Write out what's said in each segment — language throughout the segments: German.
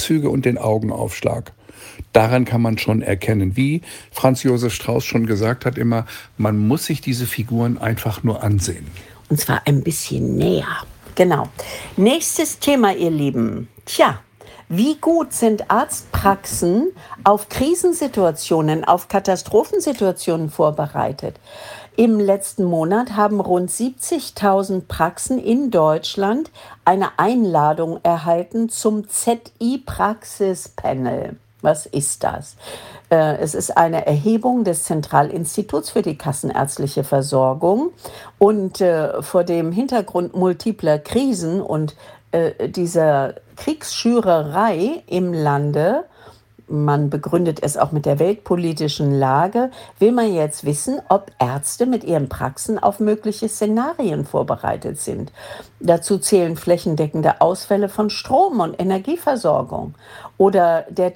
Gesichtszüge und den Augenaufschlag. Daran kann man schon erkennen, wie Franz Josef Strauß schon gesagt hat immer, man muss sich diese Figuren einfach nur ansehen. Und zwar ein bisschen näher. Genau. Nächstes Thema, ihr Lieben. Tja, wie gut sind Arztpraxen auf Krisensituationen, auf Katastrophensituationen vorbereitet? Im letzten Monat haben rund 70.000 Praxen in Deutschland eine Einladung erhalten zum ZI-Praxis-Panel. Was ist das? Es ist eine Erhebung des Zentralinstituts für die kassenärztliche Versorgung und vor dem Hintergrund multipler Krisen und dieser Kriegsschürerei im Lande, man begründet es auch mit der weltpolitischen Lage, will man jetzt wissen, ob Ärzte mit ihren Praxen auf mögliche Szenarien vorbereitet sind. Dazu zählen flächendeckende Ausfälle von Strom- und Energieversorgung oder der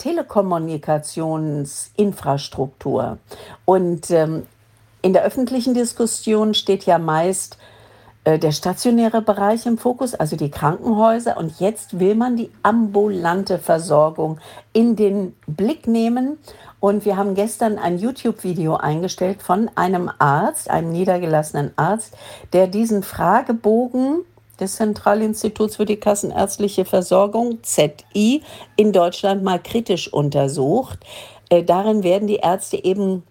Telekommunikationsinfrastruktur. Und in der öffentlichen Diskussion steht ja meist der stationäre Bereich im Fokus, also die Krankenhäuser. Und jetzt will man die ambulante Versorgung in den Blick nehmen. Und wir haben gestern ein YouTube-Video eingestellt von einem Arzt, einem niedergelassenen Arzt, der diesen Fragebogen des Zentralinstituts für die kassenärztliche Versorgung, ZI, in Deutschland mal kritisch untersucht. Darin werden die Ärzte eben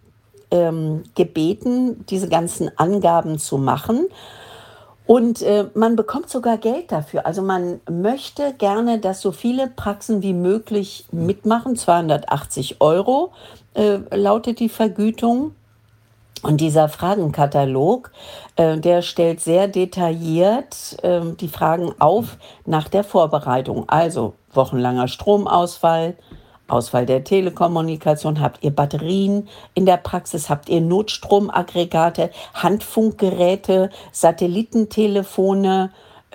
gebeten, diese ganzen Angaben zu machen. Und man bekommt sogar Geld dafür. Also man möchte gerne, dass so viele Praxen wie möglich mitmachen. 280 € lautet die Vergütung. Und dieser Fragenkatalog, der stellt sehr detailliert die Fragen auf nach der Vorbereitung. Also wochenlanger Stromausfall, Ausfall der Telekommunikation, habt ihr Batterien in der Praxis, habt ihr Notstromaggregate, Handfunkgeräte, Satellitentelefone,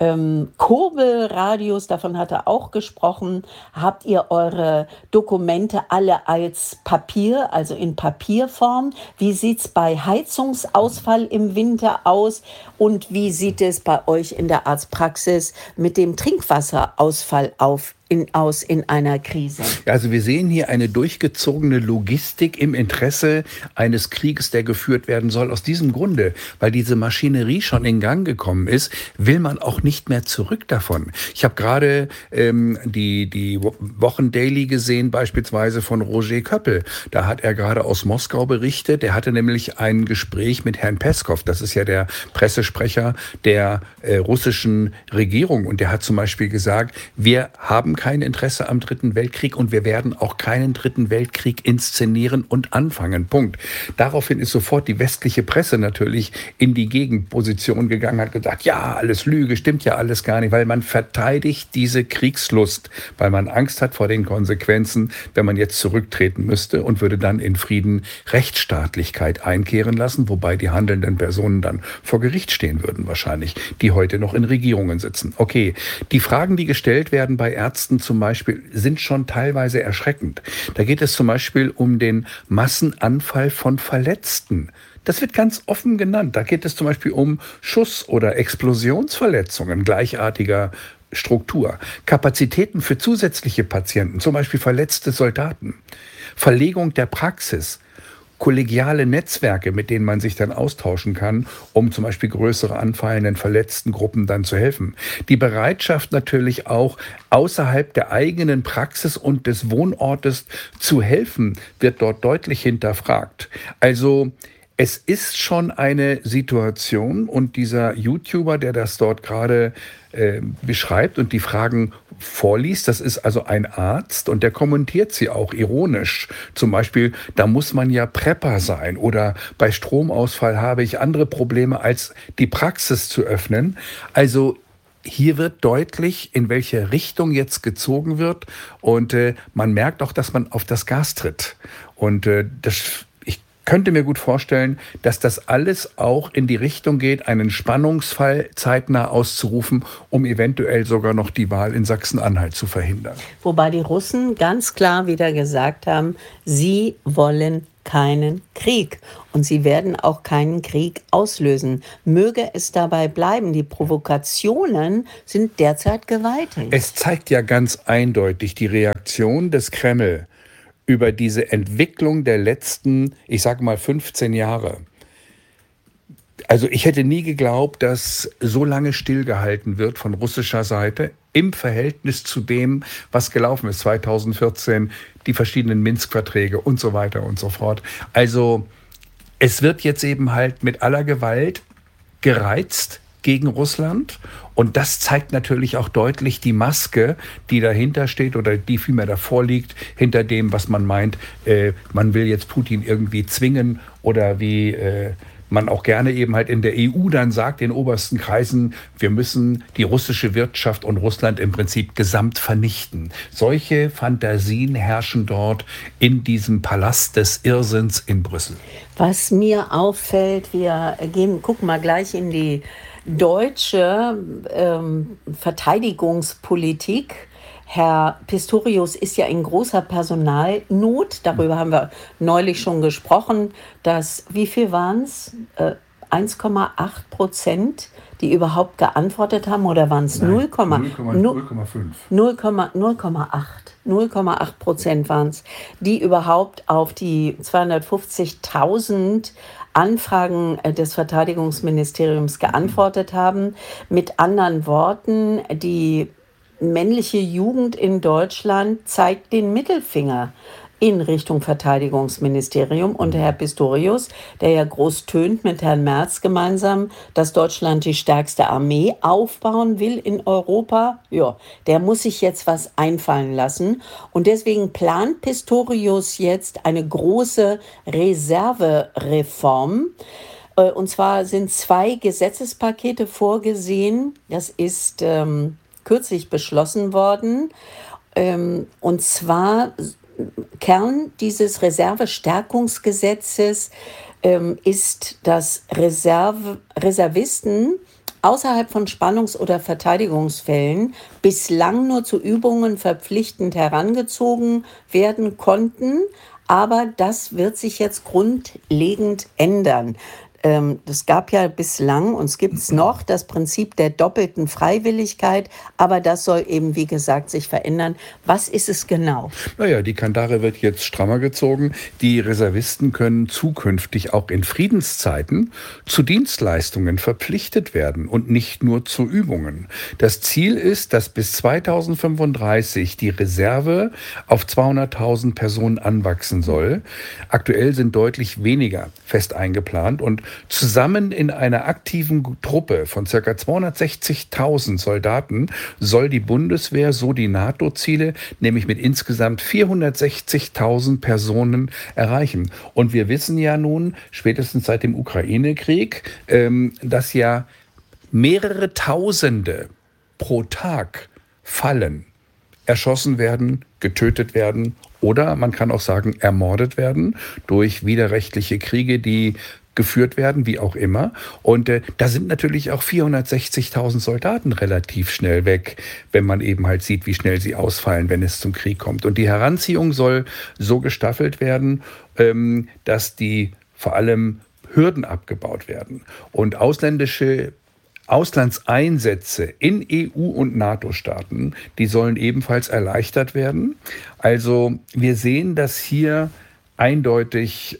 Kurbelradios, davon hat er auch gesprochen. Habt ihr eure Dokumente alle als Papier, also in Papierform? Wie sieht es bei Heizungsausfall im Winter aus? Und wie sieht es bei euch in der Arztpraxis mit dem Trinkwasserausfall aus in einer Krise? Also wir sehen hier eine durchgezogene Logistik im Interesse eines Krieges, der geführt werden soll. Aus diesem Grunde, weil diese Maschinerie schon in Gang gekommen ist, will man auch nicht mehr zurück davon. Ich habe gerade die Wochendaily gesehen, beispielsweise von Roger Köppel. Da hat er gerade aus Moskau berichtet. Er hatte nämlich ein Gespräch mit Herrn Peskov. Das ist ja der Pressesprecher der russischen Regierung. Und der hat zum Beispiel gesagt, wir haben kein Interesse am Dritten Weltkrieg und wir werden auch keinen Dritten Weltkrieg inszenieren und anfangen. Punkt. Daraufhin ist sofort die westliche Presse natürlich in die Gegenposition gegangen, hat gesagt, ja, alles Lüge, stimmt ja alles gar nicht, weil man verteidigt diese Kriegslust, weil man Angst hat vor den Konsequenzen, wenn man jetzt zurücktreten müsste und würde dann in Frieden Rechtsstaatlichkeit einkehren lassen, wobei die handelnden Personen dann vor Gericht stehen würden wahrscheinlich, die heute noch in Regierungen sitzen. Okay, die Fragen, die gestellt werden bei Ärzten zum Beispiel, sind schon teilweise erschreckend. Da geht es zum Beispiel um den Massenanfall von Verletzten. Das wird ganz offen genannt. Da geht es zum Beispiel um Schuss- oder Explosionsverletzungen gleichartiger Struktur. Kapazitäten für zusätzliche Patienten, zum Beispiel verletzte Soldaten. Verlegung der Praxis. Kollegiale Netzwerke, mit denen man sich dann austauschen kann, um zum Beispiel größere anfallenden verletzten Gruppen dann zu helfen. Die Bereitschaft natürlich auch außerhalb der eigenen Praxis und des Wohnortes zu helfen, wird dort deutlich hinterfragt. Also es ist schon eine Situation und dieser YouTuber, der das dort gerade beschreibt und die Fragen vorliest, das ist also ein Arzt und der kommentiert sie auch ironisch. Zum Beispiel, da muss man ja Prepper sein oder bei Stromausfall habe ich andere Probleme, als die Praxis zu öffnen. Also hier wird deutlich, in welche Richtung jetzt gezogen wird und man merkt auch, dass man auf das Gas tritt. Und könnte mir gut vorstellen, dass das alles auch in die Richtung geht, einen Spannungsfall zeitnah auszurufen, um eventuell sogar noch die Wahl in Sachsen-Anhalt zu verhindern. Wobei die Russen ganz klar wieder gesagt haben, sie wollen keinen Krieg. Und sie werden auch keinen Krieg auslösen. Möge es dabei bleiben. Die Provokationen sind derzeit gewaltig. Es zeigt ja ganz eindeutig die Reaktion des Kreml über diese Entwicklung der letzten, ich sage mal 15 Jahre. Also ich hätte nie geglaubt, dass so lange stillgehalten wird von russischer Seite im Verhältnis zu dem, was gelaufen ist 2014, die verschiedenen Minsk-Verträge und so weiter und so fort. Also es wird jetzt eben halt mit aller Gewalt gereizt gegen Russland. Und das zeigt natürlich auch deutlich die Maske, die dahinter steht oder die vielmehr davor liegt, hinter dem, was man meint, man will jetzt Putin irgendwie zwingen oder wie man auch gerne eben halt in der EU dann sagt, in obersten Kreisen, wir müssen die russische Wirtschaft und Russland im Prinzip gesamt vernichten. Solche Fantasien herrschen dort in diesem Palast des Irrsinns in Brüssel. Was mir auffällt, gucken mal gleich in die deutsche Verteidigungspolitik. Herr Pistorius ist ja in großer Personalnot. Darüber haben wir neulich schon gesprochen, dass, wie viel waren es? 1,8%, die überhaupt geantwortet haben, oder waren es 0,5? 0,8% waren es, die überhaupt auf die 250.000 Anfragen des Verteidigungsministeriums geantwortet haben. Mit anderen Worten, die männliche Jugend in Deutschland zeigt den Mittelfinger in Richtung Verteidigungsministerium. Und Herr Pistorius, der ja groß tönt mit Herrn Merz gemeinsam, dass Deutschland die stärkste Armee aufbauen will in Europa, ja, der muss sich jetzt was einfallen lassen. Und deswegen plant Pistorius jetzt eine große Reservereform. Und zwar sind 2 Gesetzespakete vorgesehen. Das ist kürzlich beschlossen worden. Und zwar Kern dieses Reservestärkungsgesetzes ist, dass Reservisten außerhalb von Spannungs- oder Verteidigungsfällen bislang nur zu Übungen verpflichtend herangezogen werden konnten. Aber das wird sich jetzt grundlegend ändern. Es gab ja bislang und es gibt es noch das Prinzip der doppelten Freiwilligkeit, aber das soll eben, wie gesagt, sich verändern. Was ist es genau? Naja, die Kandare wird jetzt strammer gezogen. Die Reservisten können zukünftig auch in Friedenszeiten zu Dienstleistungen verpflichtet werden und nicht nur zu Übungen. Das Ziel ist, dass bis 2035 die Reserve auf 200.000 Personen anwachsen soll. Aktuell sind deutlich weniger fest eingeplant und zusammen in einer aktiven Truppe von ca. 260.000 Soldaten soll die Bundeswehr so die NATO-Ziele, nämlich mit insgesamt 460.000 Personen, erreichen. Und wir wissen ja nun, spätestens seit dem Ukraine-Krieg, dass ja mehrere Tausende pro Tag fallen, erschossen werden, getötet werden oder, man kann auch sagen, ermordet werden durch widerrechtliche Kriege, die geführt werden, wie auch immer. Und da sind natürlich auch 460.000 Soldaten relativ schnell weg, wenn man eben halt sieht, wie schnell sie ausfallen, wenn es zum Krieg kommt. Und die Heranziehung soll so gestaffelt werden, dass die vor allem Hürden abgebaut werden. Und Auslandseinsätze in EU- und NATO-Staaten, die sollen ebenfalls erleichtert werden. Also wir sehen, dass hier eindeutig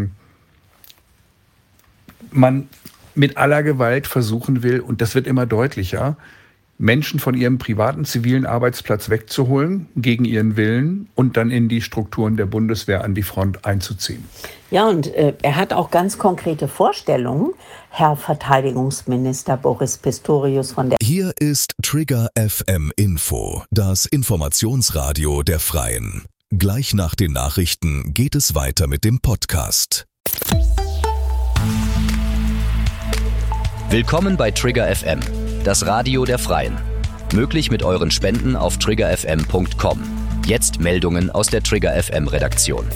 man mit aller Gewalt versuchen will, und das wird immer deutlicher, Menschen von ihrem privaten zivilen Arbeitsplatz wegzuholen, gegen ihren Willen, und dann in die Strukturen der Bundeswehr an die Front einzuziehen. Ja, und er hat auch ganz konkrete Vorstellungen, Herr Verteidigungsminister Boris Pistorius von der... Hier ist Trigger FM Info, das Informationsradio der Freien. Gleich nach den Nachrichten geht es weiter mit dem Podcast. Willkommen bei Trigger FM, das Radio der Freien. Möglich mit euren Spenden auf triggerfm.com. Jetzt Meldungen aus der Trigger FM Redaktion.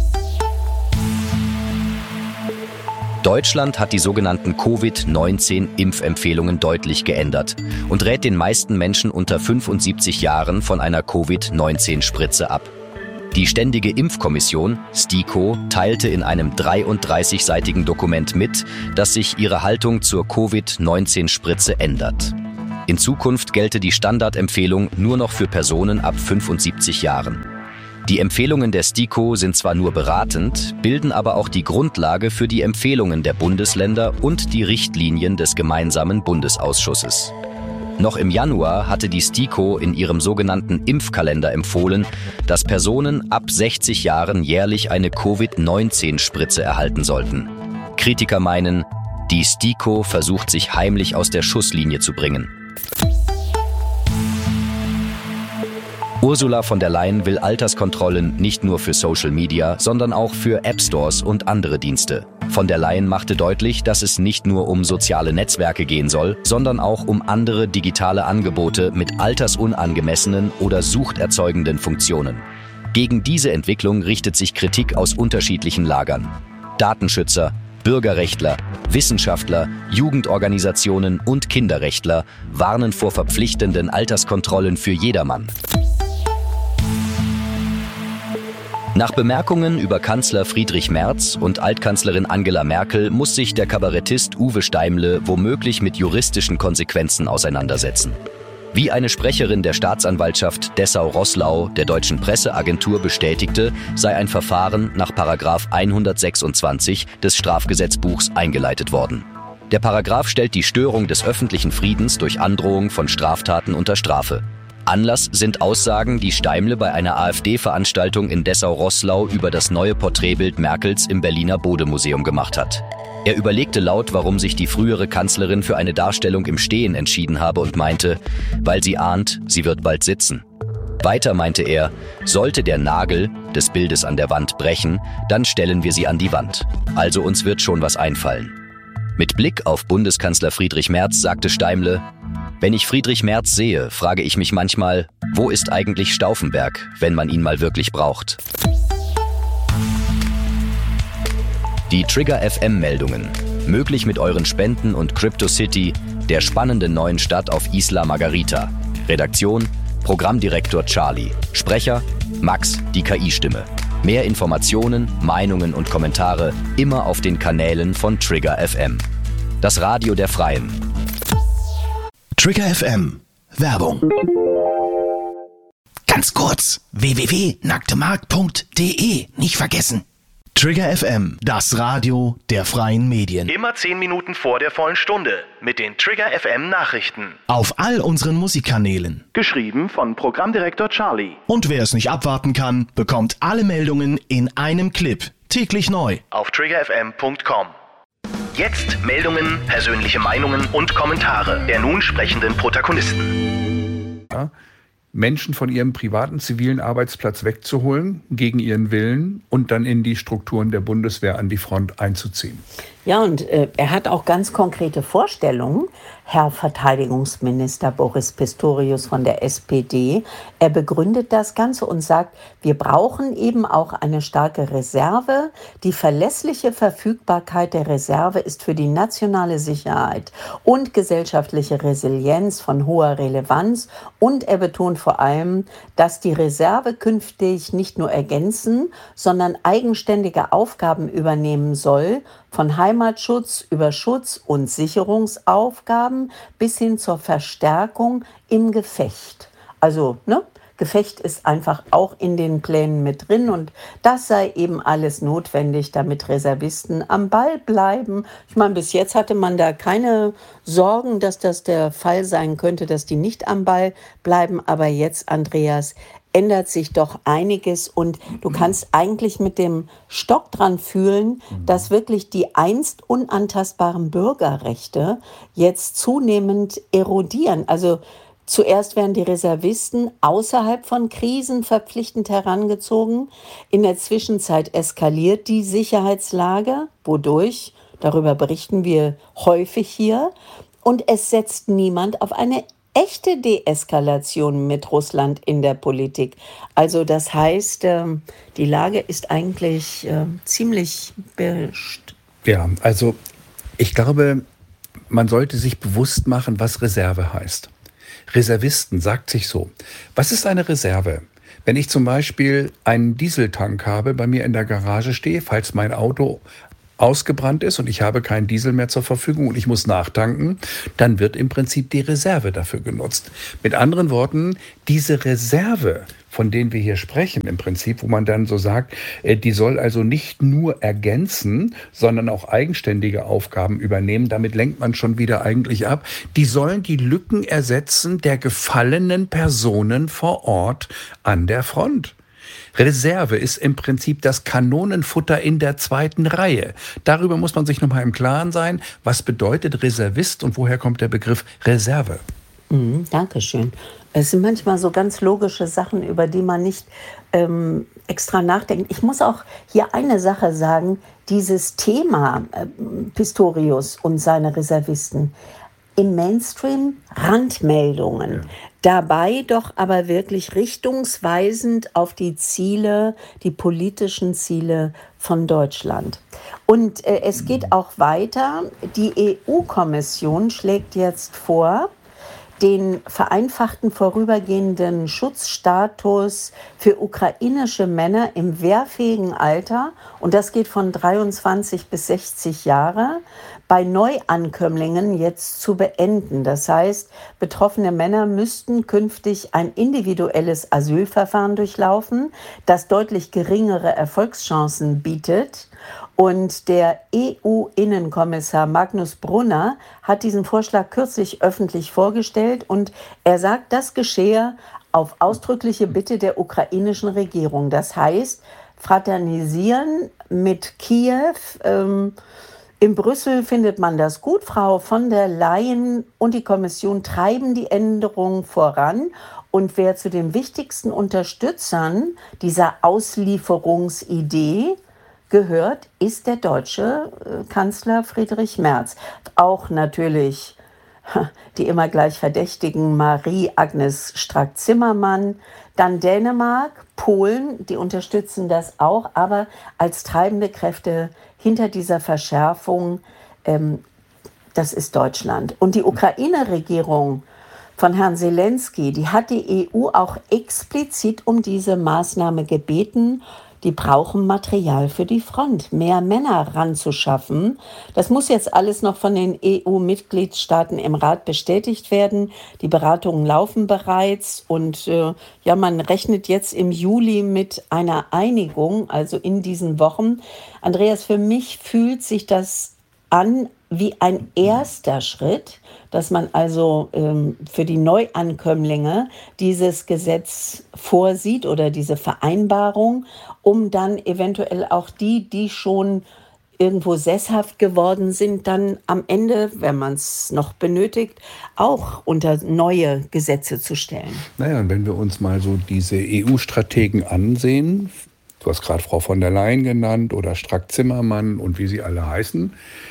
Deutschland hat die sogenannten Covid-19-Impfempfehlungen deutlich geändert und rät den meisten Menschen unter 75 Jahren von einer Covid-19-Spritze ab. Die Ständige Impfkommission, STIKO, teilte in einem 33-seitigen Dokument mit, dass sich ihre Haltung zur Covid-19-Spritze ändert. In Zukunft gelte die Standardempfehlung nur noch für Personen ab 75 Jahren. Die Empfehlungen der STIKO sind zwar nur beratend, bilden aber auch die Grundlage für die Empfehlungen der Bundesländer und die Richtlinien des gemeinsamen Bundesausschusses. Noch im Januar hatte die STIKO in ihrem sogenannten Impfkalender empfohlen, dass Personen ab 60 Jahren jährlich eine Covid-19-Spritze erhalten sollten. Kritiker meinen, die STIKO versucht sich heimlich aus der Schusslinie zu bringen. Ursula von der Leyen will Alterskontrollen nicht nur für Social Media, sondern auch für App-Stores und andere Dienste. Von der Leyen machte deutlich, dass es nicht nur um soziale Netzwerke gehen soll, sondern auch um andere digitale Angebote mit altersunangemessenen oder suchterzeugenden Funktionen. Gegen diese Entwicklung richtet sich Kritik aus unterschiedlichen Lagern. Datenschützer, Bürgerrechtler, Wissenschaftler, Jugendorganisationen und Kinderrechtler warnen vor verpflichtenden Alterskontrollen für jedermann. Nach Bemerkungen über Kanzler Friedrich Merz und Altkanzlerin Angela Merkel muss sich der Kabarettist Uwe Steimle womöglich mit juristischen Konsequenzen auseinandersetzen. Wie eine Sprecherin der Staatsanwaltschaft Dessau-Roßlau der Deutschen Presseagentur bestätigte, sei ein Verfahren nach § 126 des Strafgesetzbuchs eingeleitet worden. Der Paragraph stellt die Störung des öffentlichen Friedens durch Androhung von Straftaten unter Strafe. Anlass sind Aussagen, die Steimle bei einer AfD-Veranstaltung in Dessau-Roßlau über das neue Porträtbild Merkels im Berliner Bode-Museum gemacht hat. Er überlegte laut, warum sich die frühere Kanzlerin für eine Darstellung im Stehen entschieden habe und meinte, weil sie ahnt, sie wird bald sitzen. Weiter meinte er, sollte der Nagel des Bildes an der Wand brechen, dann stellen wir sie an die Wand. Also uns wird schon was einfallen. Mit Blick auf Bundeskanzler Friedrich Merz sagte Steimle, wenn ich Friedrich Merz sehe, frage ich mich manchmal, wo ist eigentlich Stauffenberg, wenn man ihn mal wirklich braucht? Die Trigger FM-Meldungen. Möglich mit euren Spenden und Crypto City, der spannenden neuen Stadt auf Isla Margarita. Redaktion, Programmdirektor Charlie. Sprecher, Max, die KI-Stimme. Mehr Informationen, Meinungen und Kommentare immer auf den Kanälen von Trigger FM. Das Radio der Freien. Trigger FM. Werbung. Ganz kurz. www.nacktemarkt.de. Nicht vergessen. Trigger FM. Das Radio der freien Medien. Immer 10 Minuten vor der vollen Stunde. Mit den Trigger FM Nachrichten. Auf all unseren Musikkanälen. Geschrieben von Programmdirektor Charlie. Und wer es nicht abwarten kann, bekommt alle Meldungen in einem Clip. Täglich neu. Auf triggerfm.com. Jetzt Meldungen, persönliche Meinungen und Kommentare der nun sprechenden Protagonisten. Ja, Menschen von ihrem privaten zivilen Arbeitsplatz wegzuholen, gegen ihren Willen und dann in die Strukturen der Bundeswehr an die Front einzuziehen. Ja, und er hat auch ganz konkrete Vorstellungen, Herr Verteidigungsminister Boris Pistorius von der SPD. Er begründet das Ganze und sagt, wir brauchen eben auch eine starke Reserve. Die verlässliche Verfügbarkeit der Reserve ist für die nationale Sicherheit und gesellschaftliche Resilienz von hoher Relevanz. Und er betont vor allem, dass die Reserve künftig nicht nur ergänzen, sondern eigenständige Aufgaben übernehmen soll, von Heimatschutz über Schutz- und Sicherungsaufgaben bis hin zur Verstärkung im Gefecht. Also, Gefecht ist einfach auch in den Plänen mit drin und das sei eben alles notwendig, damit Reservisten am Ball bleiben. Ich meine, bis jetzt hatte man da keine Sorgen, dass das der Fall sein könnte, dass die nicht am Ball bleiben. Aber jetzt, Andreas, ändert sich doch einiges und du kannst eigentlich mit dem Stock dran fühlen, dass wirklich die einst unantastbaren Bürgerrechte jetzt zunehmend erodieren. Also zuerst werden die Reservisten außerhalb von Krisen verpflichtend herangezogen. In der Zwischenzeit eskaliert die Sicherheitslage, wodurch, darüber berichten wir häufig hier, und es setzt niemand auf eine echte Deeskalation mit Russland in der Politik. Also das heißt, die Lage ist eigentlich ziemlich beherrscht. Ja, also ich glaube, man sollte sich bewusst machen, was Reserve heißt. Reservisten sagt sich so, was ist eine Reserve? Wenn ich zum Beispiel einen Dieseltank habe, bei mir in der Garage stehe, falls mein Auto ausgebrannt ist und ich habe keinen Diesel mehr zur Verfügung und ich muss nachtanken, dann wird im Prinzip die Reserve dafür genutzt. Mit anderen Worten, diese Reserve, von denen wir hier sprechen, im Prinzip, wo man dann so sagt, die soll also nicht nur ergänzen, sondern auch eigenständige Aufgaben übernehmen. Damit lenkt man schon wieder eigentlich ab. Die sollen die Lücken ersetzen der gefallenen Personen vor Ort an der Front. Reserve ist im Prinzip das Kanonenfutter in der zweiten Reihe. Darüber muss man sich nochmal im Klaren sein. Was bedeutet Reservist und woher kommt der Begriff Reserve? Dankeschön. Es sind manchmal so ganz logische Sachen, über die man nicht extra nachdenkt. Ich muss auch hier eine Sache sagen, dieses Thema Pistorius und seine Reservisten, im Mainstream Randmeldungen. Ja. Dabei doch aber wirklich richtungsweisend auf die Ziele, die politischen Ziele von Deutschland. Und es geht auch weiter. Die EU-Kommission schlägt jetzt vor, den vereinfachten vorübergehenden Schutzstatus für ukrainische Männer im wehrfähigen Alter, und das geht von 23 bis 60 Jahre, bei Neuankömmlingen jetzt zu beenden. Das heißt, betroffene Männer müssten künftig ein individuelles Asylverfahren durchlaufen, das deutlich geringere Erfolgschancen bietet. Und der EU-Innenkommissar Magnus Brunner hat diesen Vorschlag kürzlich öffentlich vorgestellt und er sagt, das geschehe auf ausdrückliche Bitte der ukrainischen Regierung. Das heißt, fraternisieren mit Kiew. In Brüssel findet man das gut. Frau von der Leyen und die Kommission treiben die Änderungen voran. Und wer zu den wichtigsten Unterstützern dieser Auslieferungsidee gehört, ist der deutsche Kanzler Friedrich Merz. Auch natürlich die immer gleich verdächtigen Marie-Agnes Strack-Zimmermann, dann Dänemark, Polen, die unterstützen das auch, aber als treibende Kräfte hinter dieser Verschärfung, das ist Deutschland. Und die Ukraine-Regierung von Herrn Zelensky, die hat die EU auch explizit um diese Maßnahme gebeten. Die brauchen Material für die Front, mehr Männer ranzuschaffen. Das muss jetzt alles noch von den EU-Mitgliedstaaten im Rat bestätigt werden. Die Beratungen laufen bereits und man rechnet jetzt im Juli mit einer Einigung, also in diesen Wochen. Andreas, für mich fühlt sich das an wie ein erster Schritt, dass man also für die Neuankömmlinge dieses Gesetz vorsieht oder diese Vereinbarung, um dann eventuell auch die schon irgendwo sesshaft geworden sind, dann am Ende, wenn man es noch benötigt, auch unter neue Gesetze zu stellen. Naja, und wenn wir uns mal so diese EU-Strategen ansehen, du hast gerade Frau von der Leyen genannt oder Strack-Zimmermann und wie sie alle heißen,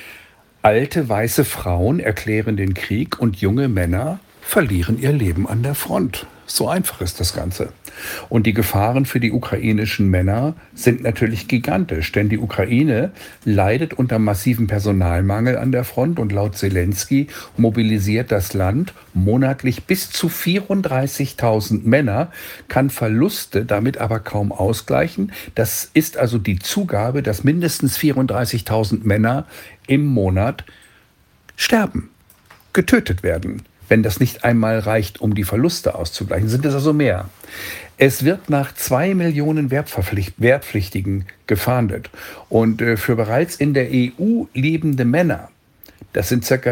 alte weiße Frauen erklären den Krieg und junge Männer verlieren ihr Leben an der Front. So einfach ist das Ganze. Und die Gefahren für die ukrainischen Männer sind natürlich gigantisch, denn die Ukraine leidet unter massivem Personalmangel an der Front und laut Zelensky mobilisiert das Land monatlich bis zu 34.000 Männer, kann Verluste damit aber kaum ausgleichen. Das ist also die Zugabe, dass mindestens 34.000 Männer im Monat sterben, getötet werden. Wenn das nicht einmal reicht, um die Verluste auszugleichen, sind es also mehr. Es wird nach 2 Millionen Wehrpflichtigen gefahndet. Und für bereits in der EU lebende Männer, das sind ca.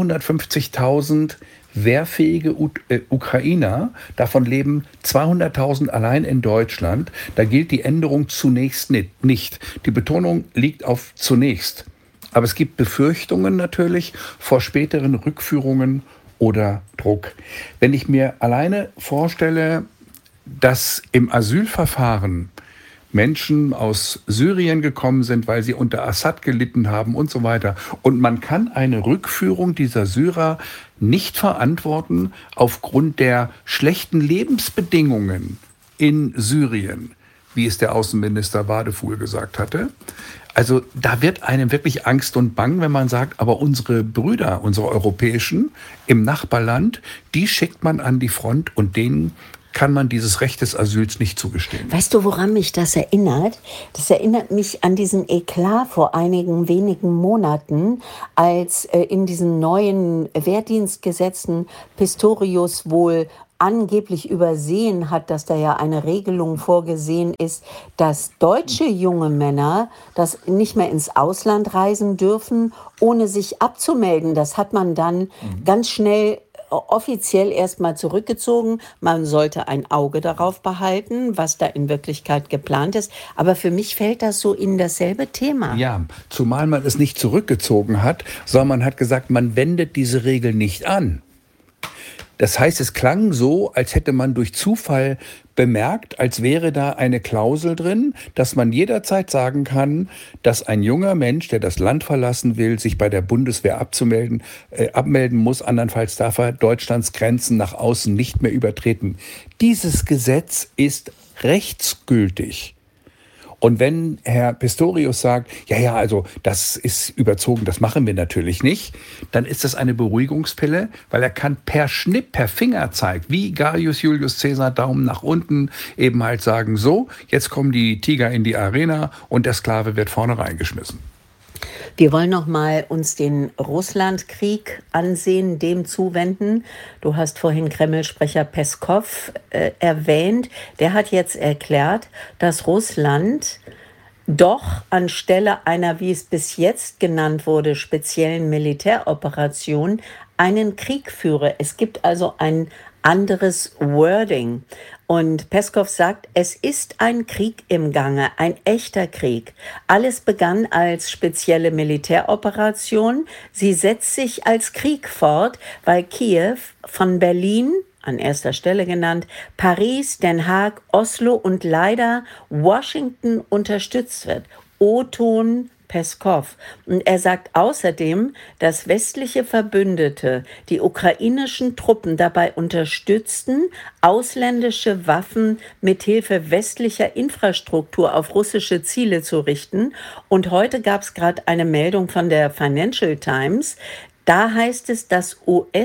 750.000 wehrfähige Ukrainer, davon leben 200.000 allein in Deutschland. Da gilt die Änderung zunächst nicht. Die Betonung liegt auf zunächst. Aber es gibt Befürchtungen natürlich vor späteren Rückführungen oder Druck. Wenn ich mir alleine vorstelle, dass im Asylverfahren Menschen aus Syrien gekommen sind, weil sie unter Assad gelitten haben und so weiter. Und man kann eine Rückführung dieser Syrer nicht verantworten aufgrund der schlechten Lebensbedingungen in Syrien, wie es der Außenminister Wadefuhl gesagt hatte. Also da wird einem wirklich Angst und Bang, wenn man sagt, aber unsere Brüder, unsere europäischen im Nachbarland, die schickt man an die Front und denen kann man dieses Recht des Asyls nicht zugestehen. Weißt du, woran mich das erinnert? Das erinnert mich an diesen Eklat vor einigen wenigen Monaten, als in diesen neuen Wehrdienstgesetzen Pistorius wohl angeblich übersehen hat, dass da ja eine Regelung vorgesehen ist, dass deutsche junge Männer das nicht mehr ins Ausland reisen dürfen, ohne sich abzumelden. Das hat man dann ganz schnell offiziell erstmal zurückgezogen. Man sollte ein Auge darauf behalten, was da in Wirklichkeit geplant ist. Aber für mich fällt das so in dasselbe Thema. Ja, zumal man es nicht zurückgezogen hat, sondern man hat gesagt, man wendet diese Regel nicht an. Das heißt, es klang so, als hätte man durch Zufall bemerkt, als wäre da eine Klausel drin, dass man jederzeit sagen kann, dass ein junger Mensch, der das Land verlassen will, sich bei der Bundeswehr abmelden muss. Andernfalls darf er Deutschlands Grenzen nach außen nicht mehr übertreten. Dieses Gesetz ist rechtsgültig. Und wenn Herr Pistorius sagt, ja, also das ist überzogen, das machen wir natürlich nicht, dann ist das eine Beruhigungspille, weil er kann per Schnipp, per Fingerzeig, wie Gaius Julius Caesar Daumen nach unten, eben halt sagen, so, jetzt kommen die Tiger in die Arena und der Sklave wird vorne reingeschmissen. Wir wollen noch mal uns den Russlandkrieg ansehen, dem zuwenden. Du hast vorhin Kreml-Sprecher Peskov erwähnt. Der hat jetzt erklärt, dass Russland doch anstelle einer, wie es bis jetzt genannt wurde, speziellen Militäroperation einen Krieg führe. Es gibt also ein anderes Wording. Und Peskov sagt, es ist ein Krieg im Gange, ein echter Krieg. Alles begann als spezielle Militäroperation. Sie setzt sich als Krieg fort, weil Kiew von Berlin, an erster Stelle genannt, Paris, Den Haag, Oslo und leider Washington unterstützt wird. O-Ton Peskov. Und er sagt außerdem, dass westliche Verbündete die ukrainischen Truppen dabei unterstützten, ausländische Waffen mithilfe westlicher Infrastruktur auf russische Ziele zu richten. Und heute gab es gerade eine Meldung von der Financial Times. Da heißt es, dass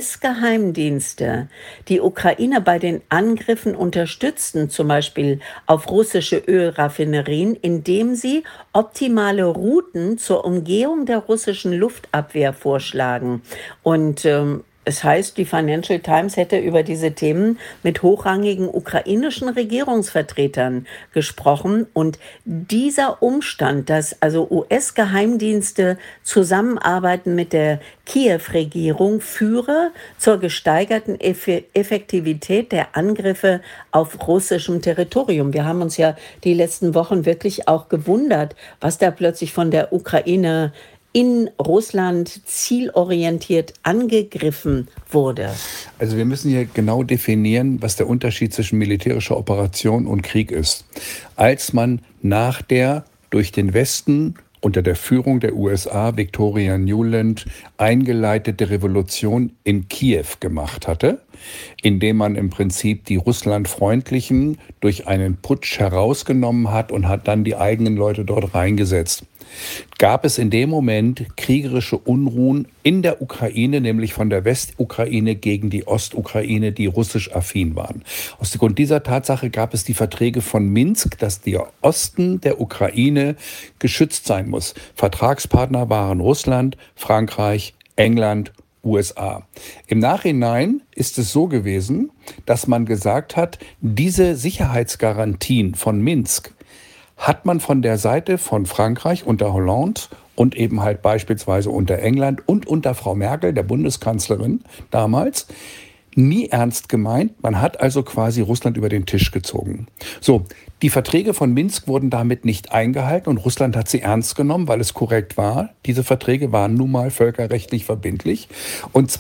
US-Geheimdienste die Ukraine bei den Angriffen unterstützten, zum Beispiel auf russische Ölraffinerien, indem sie optimale Routen zur Umgehung der russischen Luftabwehr vorschlagen. Und es heißt, die Financial Times hätte über diese Themen mit hochrangigen ukrainischen Regierungsvertretern gesprochen. Und dieser Umstand, dass also US-Geheimdienste zusammenarbeiten mit der Kiew-Regierung, führe zur gesteigerten Effektivität der Angriffe auf russischem Territorium. Wir haben uns ja die letzten Wochen wirklich auch gewundert, was da plötzlich von der Ukraine in Russland zielorientiert angegriffen wurde. Also wir müssen hier genau definieren, was der Unterschied zwischen militärischer Operation und Krieg ist. Als man nach der durch den Westen unter der Führung der USA, Victoria Nuland, eingeleitete Revolution in Kiew gemacht hatte, indem man im Prinzip die Russlandfreundlichen durch einen Putsch herausgenommen hat und hat dann die eigenen Leute dort reingesetzt. Gab es in dem Moment kriegerische Unruhen in der Ukraine, nämlich von der Westukraine gegen die Ostukraine, die russisch affin waren. Aus dem Grund dieser Tatsache gab es die Verträge von Minsk, dass der Osten der Ukraine geschützt sein muss. Vertragspartner waren Russland, Frankreich, England, USA. Im Nachhinein ist es so gewesen, dass man gesagt hat, diese Sicherheitsgarantien von Minsk hat man von der Seite von Frankreich unter Hollande und eben halt beispielsweise unter England und unter Frau Merkel, der Bundeskanzlerin damals, nie ernst gemeint. Man hat also quasi Russland über den Tisch gezogen. So, die Verträge von Minsk wurden damit nicht eingehalten und Russland hat sie ernst genommen, weil es korrekt war. Diese Verträge waren nun mal völkerrechtlich verbindlich. Und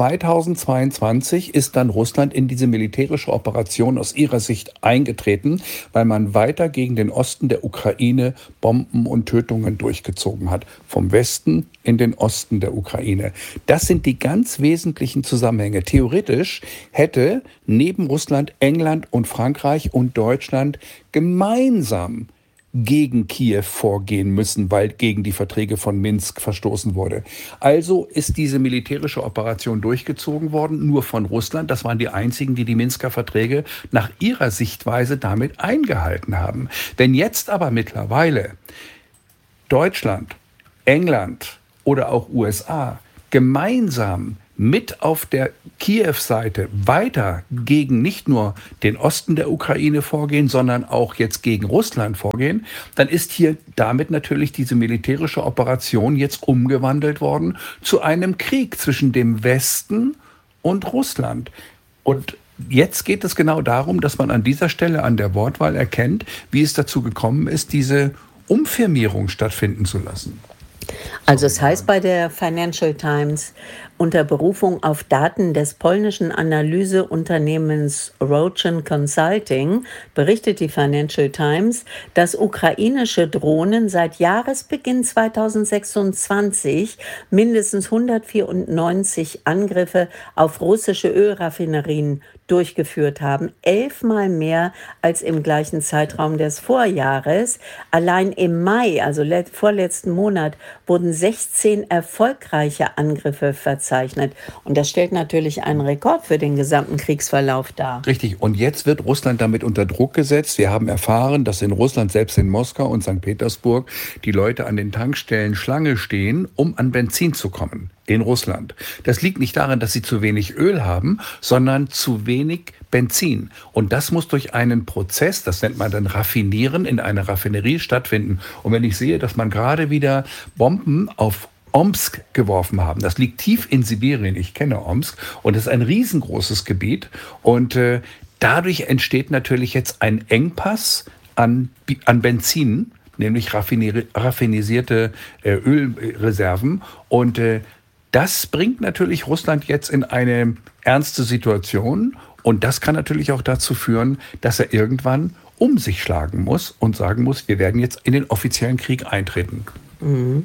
2022 ist dann Russland in diese militärische Operation aus ihrer Sicht eingetreten, weil man weiter gegen den Osten der Ukraine Bomben und Tötungen durchgezogen hat. Vom Westen in den Osten der Ukraine. Das sind die ganz wesentlichen Zusammenhänge. Theoretisch hätte neben Russland, England und Frankreich und Deutschland gemeinsam gegen Kiew vorgehen müssen, weil gegen die Verträge von Minsk verstoßen wurde. Also ist diese militärische Operation durchgezogen worden, nur von Russland. Das waren die einzigen, die die Minsker Verträge nach ihrer Sichtweise damit eingehalten haben. Wenn jetzt aber mittlerweile Deutschland, England oder auch USA gemeinsam mit auf der Kiew-Seite weiter gegen nicht nur den Osten der Ukraine vorgehen, sondern auch jetzt gegen Russland vorgehen, dann ist hier damit natürlich diese militärische Operation jetzt umgewandelt worden zu einem Krieg zwischen dem Westen und Russland. Und jetzt geht es genau darum, dass man an dieser Stelle an der Wortwahl erkennt, wie es dazu gekommen ist, diese Umfirmierung stattfinden zu lassen. Also es heißt bei der Financial Times, unter Berufung auf Daten des polnischen Analyseunternehmens Rochen Consulting berichtet die Financial Times, dass ukrainische Drohnen seit Jahresbeginn 2026 mindestens 194 Angriffe auf russische Ölraffinerien durchgeführt haben, 11-mal mehr als im gleichen Zeitraum des Vorjahres. Allein im Mai, also vorletzten Monat, wurden 16 erfolgreiche Angriffe verzeichnet. Und das stellt natürlich einen Rekord für den gesamten Kriegsverlauf dar. Richtig. Und jetzt wird Russland damit unter Druck gesetzt. Wir haben erfahren, dass in Russland, selbst in Moskau und St. Petersburg, die Leute an den Tankstellen Schlange stehen, um an Benzin zu kommen. In Russland. Das liegt nicht daran, dass sie zu wenig Öl haben, sondern zu wenig Benzin. Und das muss durch einen Prozess, das nennt man dann Raffinieren, in einer Raffinerie stattfinden. Und wenn ich sehe, dass man gerade wieder Bomben auf Omsk geworfen haben, das liegt tief in Sibirien, ich kenne Omsk, und das ist ein riesengroßes Gebiet. Und dadurch entsteht natürlich jetzt ein Engpass an Benzin, nämlich raffinisierte Ölreserven. Und das bringt natürlich Russland jetzt in eine ernste Situation. Und das kann natürlich auch dazu führen, dass er irgendwann um sich schlagen muss und sagen muss, wir werden jetzt in den offiziellen Krieg eintreten. Mhm.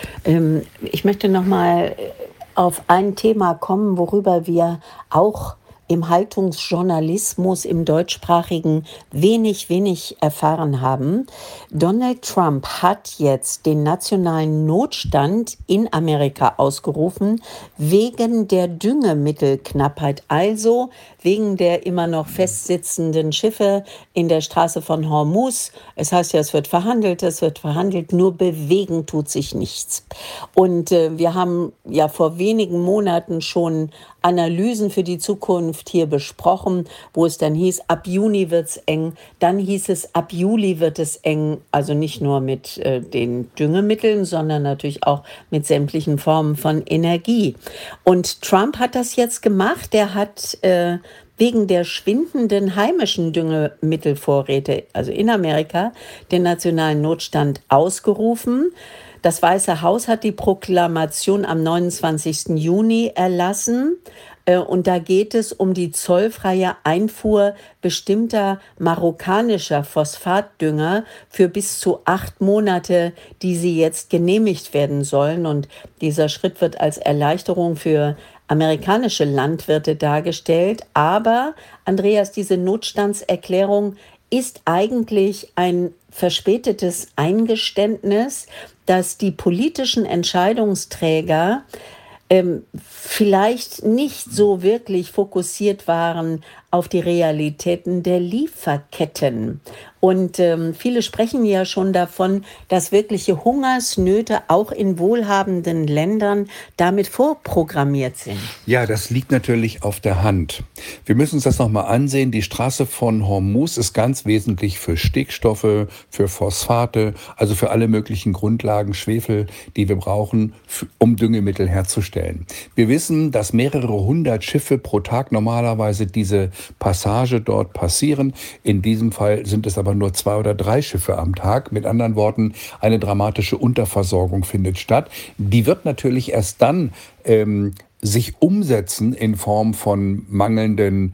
Ich möchte noch mal auf ein Thema kommen, worüber wir auch im Haltungsjournalismus im deutschsprachigen wenig erfahren haben. Donald Trump hat jetzt den nationalen Notstand in Amerika ausgerufen, wegen der Düngemittelknappheit, also wegen der immer noch festsitzenden Schiffe in der Straße von Hormuz. Es heißt ja, es wird verhandelt, nur bewegen tut sich nichts. Und wir haben ja vor wenigen Monaten schon Analysen für die Zukunft hier besprochen, wo es dann hieß, ab Juni wird's eng. Dann hieß es, ab Juli wird es eng, also nicht nur mit den Düngemitteln, sondern natürlich auch mit sämtlichen Formen von Energie. Und Trump hat das jetzt gemacht. Der hat wegen der schwindenden heimischen Düngemittelvorräte, also in Amerika, den nationalen Notstand ausgerufen. Das Weiße Haus hat die Proklamation am 29. Juni erlassen. Und da geht es um die zollfreie Einfuhr bestimmter marokkanischer Phosphatdünger für bis zu 8 Monate, die sie jetzt genehmigt werden sollen. Und dieser Schritt wird als Erleichterung für amerikanische Landwirte dargestellt. Aber, Andreas, diese Notstandserklärung ist eigentlich ein verspätetes Eingeständnis, dass die politischen Entscheidungsträger vielleicht nicht so wirklich fokussiert waren auf die Realitäten der Lieferketten. Und viele sprechen ja schon davon, dass wirkliche Hungersnöte auch in wohlhabenden Ländern damit vorprogrammiert sind. Ja, das liegt natürlich auf der Hand. Wir müssen uns das nochmal ansehen. Die Straße von Hormuz ist ganz wesentlich für Stickstoffe, für Phosphate, also für alle möglichen Grundlagen, Schwefel, die wir brauchen, um Düngemittel herzustellen. Wir wissen, dass mehrere 100 Schiffe pro Tag normalerweise diese Passage dort passieren. In diesem Fall sind es aber nur 2 oder 3 Schiffe am Tag. Mit anderen Worten, eine dramatische Unterversorgung findet statt. Die wird natürlich erst dann sich umsetzen in Form von mangelnden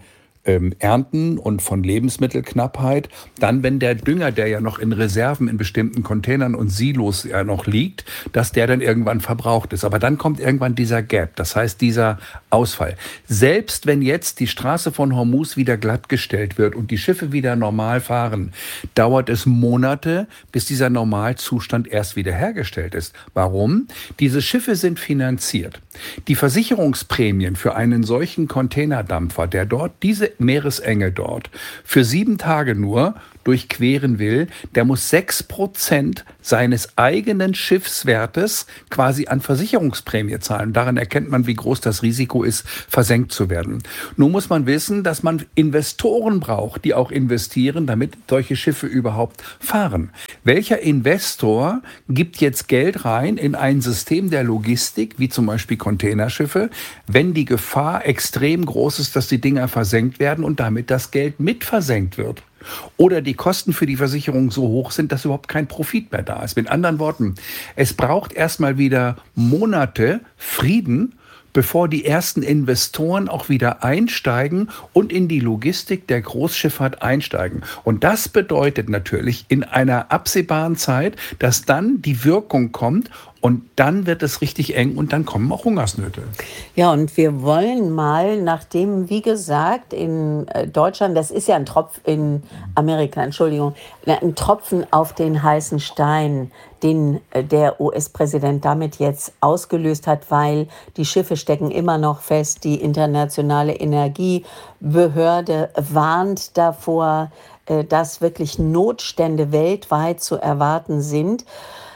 Ernten und von Lebensmittelknappheit. Dann, wenn der Dünger, der ja noch in Reserven in bestimmten Containern und Silos ja noch liegt, dass der dann irgendwann verbraucht ist. Aber dann kommt irgendwann dieser Gap, das heißt dieser Ausfall. Selbst wenn jetzt die Straße von Hormuz wieder glattgestellt wird und die Schiffe wieder normal fahren, dauert es Monate, bis dieser Normalzustand erst wieder hergestellt ist. Warum? Diese Schiffe sind finanziert. Die Versicherungsprämien für einen solchen Containerdampfer, der dort diese Meeresenge dort für 7 Tage nur durchqueren will, der muss 6% seines eigenen Schiffswertes quasi an Versicherungsprämie zahlen. Daran erkennt man, wie groß das Risiko ist, versenkt zu werden. Nun muss man wissen, dass man Investoren braucht, die auch investieren, damit solche Schiffe überhaupt fahren. Welcher Investor gibt jetzt Geld rein in ein System der Logistik, wie zum Beispiel Containerschiffe, wenn die Gefahr extrem groß ist, dass die Dinger versenkt werden und damit das Geld mit versenkt wird? Oder die Kosten für die Versicherung so hoch sind, dass überhaupt kein Profit mehr da ist. Mit anderen Worten, es braucht erstmal wieder Monate Frieden, bevor die ersten Investoren auch wieder einsteigen und in die Logistik der Großschifffahrt einsteigen. Und das bedeutet natürlich in einer absehbaren Zeit, dass dann die Wirkung kommt und dann wird es richtig eng und dann kommen auch Hungersnöte. Ja, und wir wollen mal, nachdem, wie gesagt, in Deutschland, das ist ja ein Tropfen, in Amerika, Entschuldigung, ein Tropfen auf den heißen Stein, den der US-Präsident damit jetzt ausgelöst hat, weil die Schiffe stecken immer noch fest. Die internationale Energiebehörde warnt davor, dass wirklich Notstände weltweit zu erwarten sind.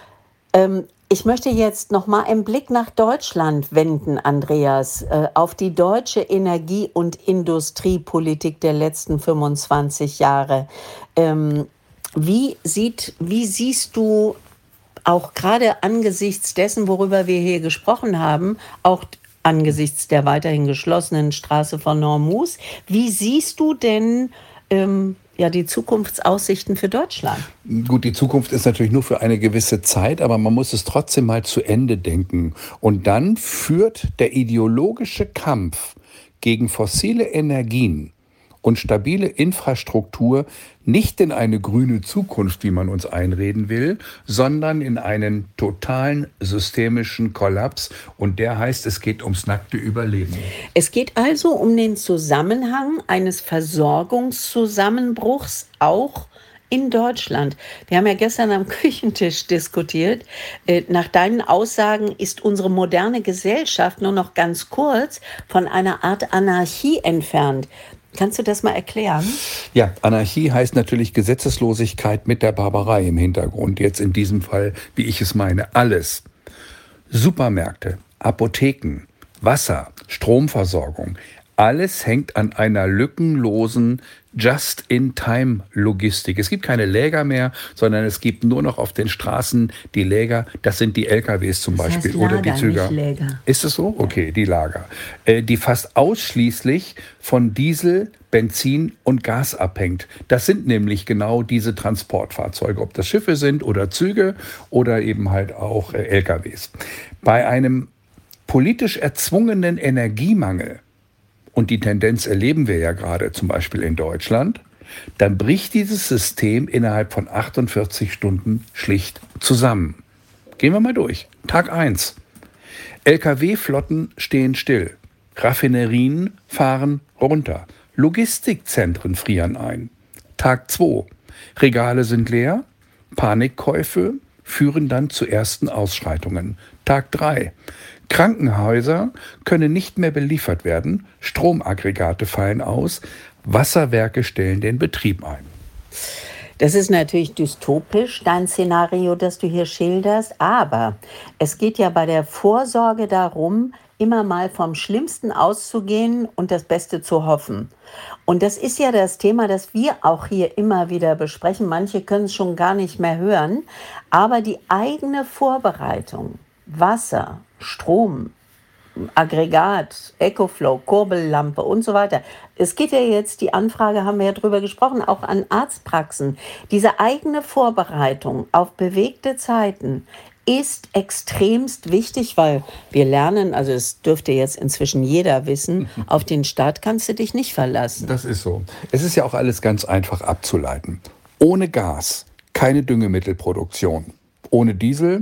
Ich möchte jetzt noch mal einen Blick nach Deutschland wenden, Andreas, auf die deutsche Energie- und Industriepolitik der letzten 25 Jahre. Wie siehst du auch gerade angesichts dessen, worüber wir hier gesprochen haben, auch angesichts der weiterhin geschlossenen Straße von Hormuz, wie siehst du denn die Zukunftsaussichten für Deutschland? Gut, die Zukunft ist natürlich nur für eine gewisse Zeit, aber man muss es trotzdem mal zu Ende denken. Und dann führt der ideologische Kampf gegen fossile Energien und stabile Infrastruktur nicht in eine grüne Zukunft, wie man uns einreden will, sondern in einen totalen systemischen Kollaps. Und der heißt, es geht ums nackte Überleben. Es geht also um den Zusammenhang eines Versorgungszusammenbruchs auch in Deutschland. Wir haben ja gestern am Küchentisch diskutiert. Nach deinen Aussagen ist unsere moderne Gesellschaft nur noch ganz kurz von einer Art Anarchie entfernt. Kannst du das mal erklären? Ja, Anarchie heißt natürlich Gesetzeslosigkeit mit der Barbarei im Hintergrund. Jetzt in diesem Fall, wie ich es meine, alles. Supermärkte, Apotheken, Wasser, Stromversorgung, alles hängt an einer lückenlosen Just-in-Time-Logistik. Es gibt keine Läger mehr, sondern es gibt nur noch auf den Straßen die Läger. Das sind die LKWs zum Beispiel Lager, oder die Züger. Nicht Läger. Ist es so? Okay, die Lager. Die fast ausschließlich von Diesel, Benzin und Gas abhängt. Das sind nämlich genau diese Transportfahrzeuge, ob das Schiffe sind oder Züge oder eben halt auch LKWs. Bei einem politisch erzwungenen Energiemangel, und die Tendenz erleben wir ja gerade zum Beispiel in Deutschland, dann bricht dieses System innerhalb von 48 Stunden schlicht zusammen. Gehen wir mal durch. Tag 1. Lkw-Flotten stehen still. Raffinerien fahren runter. Logistikzentren frieren ein. Tag 2. Regale sind leer. Panikkäufe führen dann zu ersten Ausschreitungen. Tag 3. Krankenhäuser können nicht mehr beliefert werden, Stromaggregate fallen aus, Wasserwerke stellen den Betrieb ein. Das ist natürlich dystopisch, dein Szenario, das du hier schilderst, aber es geht ja bei der Vorsorge darum, immer mal vom Schlimmsten auszugehen und das Beste zu hoffen. Und das ist ja das Thema, das wir auch hier immer wieder besprechen. Manche können es schon gar nicht mehr hören, aber die eigene Vorbereitung, Wasser, Strom, Aggregat, EcoFlow, Kurbellampe und so weiter. Es geht ja jetzt, die Anfrage haben wir ja drüber gesprochen, auch an Arztpraxen. Diese eigene Vorbereitung auf bewegte Zeiten ist extremst wichtig, weil wir lernen, also es dürfte jetzt inzwischen jeder wissen, auf den Staat kannst du dich nicht verlassen. Das ist so. Es ist ja auch alles ganz einfach abzuleiten. Ohne Gas keine Düngemittelproduktion. Ohne Diesel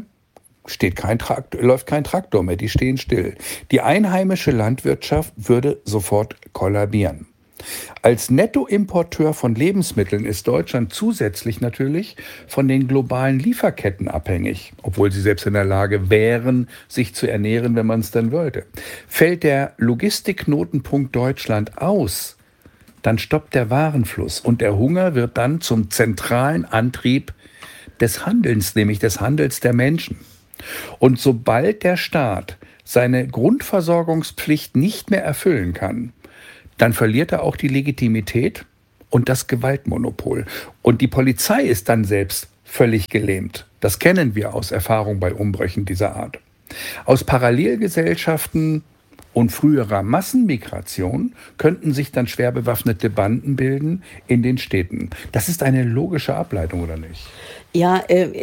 läuft kein Traktor mehr, die stehen still. Die einheimische Landwirtschaft würde sofort kollabieren. Als Nettoimporteur von Lebensmitteln ist Deutschland zusätzlich natürlich von den globalen Lieferketten abhängig, obwohl sie selbst in der Lage wären, sich zu ernähren, wenn man es dann wollte. Fällt der Logistikknotenpunkt Deutschland aus, dann stoppt der Warenfluss und der Hunger wird dann zum zentralen Antrieb des Handelns, nämlich des Handels der Menschen. Und sobald der Staat seine Grundversorgungspflicht nicht mehr erfüllen kann, dann verliert er auch die Legitimität und das Gewaltmonopol. Und die Polizei ist dann selbst völlig gelähmt. Das kennen wir aus Erfahrung bei Umbrüchen dieser Art. Aus Parallelgesellschaften und früherer Massenmigration könnten sich dann schwer bewaffnete Banden bilden in den Städten. Das ist eine logische Ableitung, oder nicht? Ja,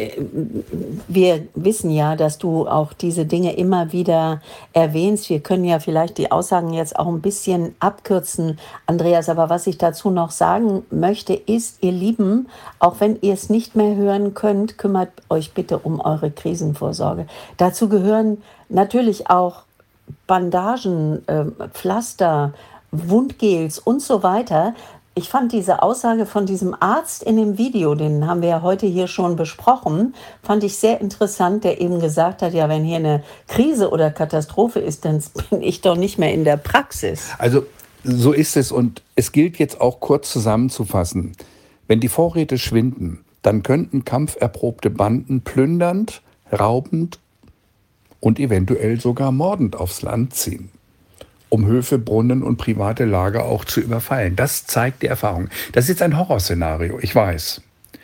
wir wissen ja, dass du auch diese Dinge immer wieder erwähnst. Wir können ja vielleicht die Aussagen jetzt auch ein bisschen abkürzen, Andreas. Aber was ich dazu noch sagen möchte, ist, ihr Lieben, auch wenn ihr es nicht mehr hören könnt, kümmert euch bitte um eure Krisenvorsorge. Dazu gehören natürlich auch Bandagen, Pflaster, Wundgels und so weiter. Ich fand diese Aussage von diesem Arzt in dem Video, den haben wir ja heute hier schon besprochen, fand ich sehr interessant, der eben gesagt hat, ja, wenn hier eine Krise oder Katastrophe ist, dann bin ich doch nicht mehr in der Praxis. Also so ist es und es gilt jetzt auch kurz zusammenzufassen. Wenn die Vorräte schwinden, dann könnten kampferprobte Banden plündernd, raubend und eventuell sogar mordend aufs Land ziehen, um Höfe, Brunnen und private Lager auch zu überfallen. Das zeigt die Erfahrung. Das ist jetzt ein Horrorszenario, ich weiß.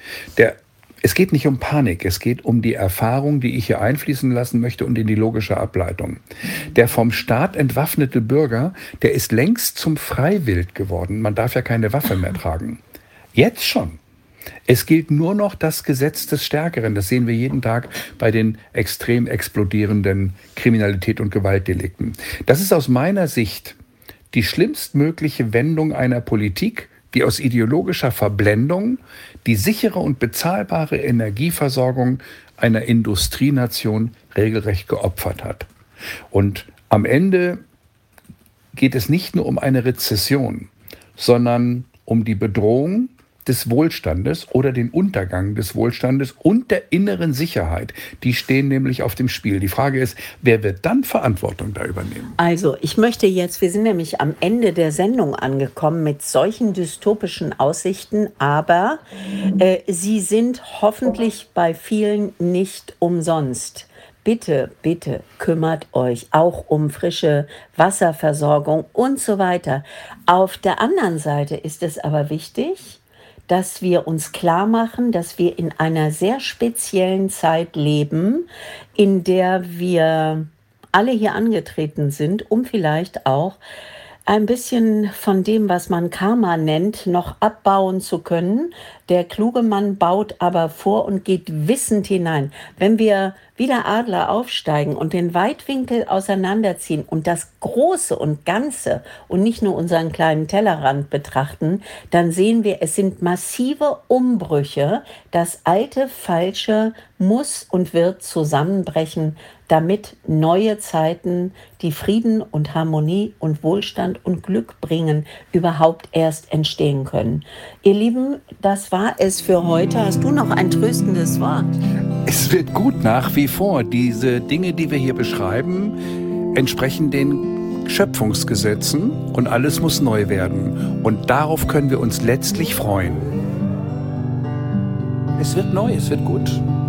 Es geht nicht um Panik, es geht um die Erfahrung, die ich hier einfließen lassen möchte und in die logische Ableitung. Der vom Staat entwaffnete Bürger, der ist längst zum Freiwild geworden. Man darf ja keine Waffe mehr tragen. Jetzt schon. Es gilt nur noch das Gesetz des Stärkeren. Das sehen wir jeden Tag bei den extrem explodierenden Kriminalität- und Gewaltdelikten. Das ist aus meiner Sicht die schlimmstmögliche Wendung einer Politik, die aus ideologischer Verblendung die sichere und bezahlbare Energieversorgung einer Industrienation regelrecht geopfert hat. Und am Ende geht es nicht nur um eine Rezession, sondern um die Bedrohung des Wohlstandes oder den Untergang des Wohlstandes und der inneren Sicherheit. Die stehen nämlich auf dem Spiel. Die Frage ist, wer wird dann Verantwortung da übernehmen? Also, ich möchte jetzt, wir sind nämlich am Ende der Sendung angekommen mit solchen dystopischen Aussichten, aber sie sind hoffentlich bei vielen nicht umsonst. Bitte, bitte kümmert euch auch um frische Wasserversorgung und so weiter. Auf der anderen Seite ist es aber wichtig, dass wir uns klar machen, dass wir in einer sehr speziellen Zeit leben, in der wir alle hier angetreten sind, um vielleicht auch ein bisschen von dem, was man Karma nennt, noch abbauen zu können. Der kluge Mann baut aber vor und geht wissend hinein. Wenn wir wie der Adler aufsteigen und den Weitwinkel auseinanderziehen und das Große und Ganze und nicht nur unseren kleinen Tellerrand betrachten, dann sehen wir, es sind massive Umbrüche. Das alte, Falsche muss und wird zusammenbrechen, damit neue Zeiten, die Frieden und Harmonie und Wohlstand und Glück bringen, überhaupt erst entstehen können. Ihr Lieben, das war es für heute. Hast du noch ein tröstendes Wort? Es wird gut nach wie vor. Diese Dinge, die wir hier beschreiben, entsprechen den Schöpfungsgesetzen und alles muss neu werden. Und darauf können wir uns letztlich freuen. Es wird neu, es wird gut.